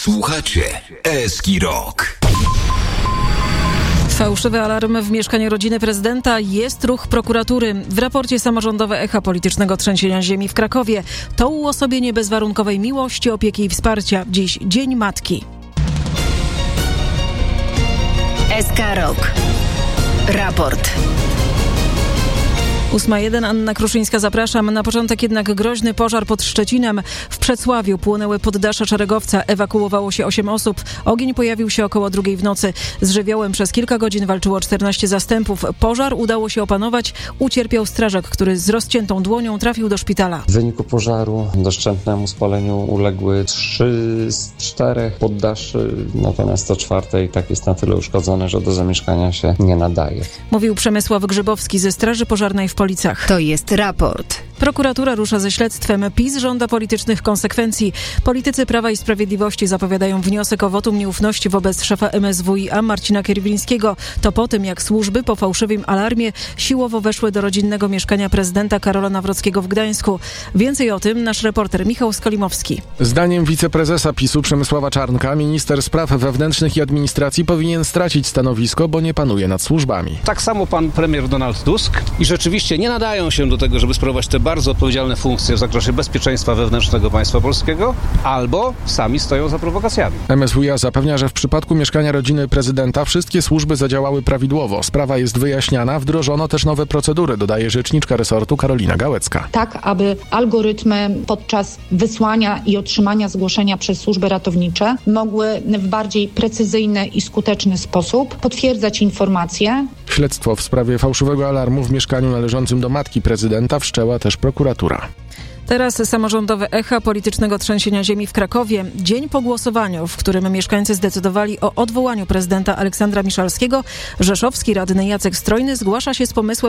Słuchacie Eski Rock. Fałszywy alarm w mieszkaniu rodziny prezydenta, jest ruch prokuratury. W raporcie samorządowe echa politycznego trzęsienia ziemi w Krakowie. To uosobienie bezwarunkowej miłości, opieki i wsparcia. Dziś Dzień Matki. SK Rock. Raport. 8:01, Anna Kruszyńska, zapraszam. Na początek jednak groźny pożar pod Szczecinem. W Przecławiu płonęły poddasze szeregowca. Ewakuowało się 8 osób. Ogień pojawił się około 2:00 w nocy. Z żywiołem przez kilka godzin walczyło 14 zastępów. Pożar udało się opanować. Ucierpiał strażak, który z rozciętą dłonią trafił do szpitala. W wyniku pożaru doszczętnemu spaleniu uległy 3 z 4 poddaszy, natomiast to 4 i tak jest na tyle uszkodzone, że do zamieszkania się nie nadaje. Mówił Przemysław Grzybowski ze Straży Pożarnej w Policach. To jest raport. Prokuratura rusza ze śledztwem. PiS żąda politycznych konsekwencji. Politycy Prawa i Sprawiedliwości zapowiadają wniosek o wotum nieufności wobec szefa MSWiA Marcina Kierwińskiego. To po tym, jak służby po fałszywym alarmie siłowo weszły do rodzinnego mieszkania prezydenta Karola Nawrockiego w Gdańsku. Więcej o tym nasz reporter Michał Skolimowski. Zdaniem wiceprezesa PiS-u Przemysława Czarnka minister spraw wewnętrznych i administracji powinien stracić stanowisko, bo nie panuje nad służbami. Tak samo pan premier Donald Tusk i rzeczywiście nie nadają się do tego, żeby sprawować te bardzo odpowiedzialne funkcje w zakresie bezpieczeństwa wewnętrznego państwa polskiego, albo sami stoją za prowokacjami. MSWiA zapewnia, że w przypadku mieszkania rodziny prezydenta wszystkie służby zadziałały prawidłowo. Sprawa jest wyjaśniana, wdrożono też nowe procedury, dodaje rzeczniczka resortu Karolina Gałecka. Tak, aby algorytmy podczas wysłania i otrzymania zgłoszenia przez służby ratownicze mogły w bardziej precyzyjny i skuteczny sposób potwierdzać informacje. Śledztwo w sprawie fałszywego alarmu w mieszkaniu należącym do matki prezydenta wszczęła też prokuratura. Teraz samorządowe echa politycznego trzęsienia ziemi w Krakowie. Dzień po głosowaniu, w którym mieszkańcy zdecydowali o odwołaniu prezydenta Aleksandra Miszalskiego, rzeszowski radny Jacek Strojny zgłasza się z pomysłem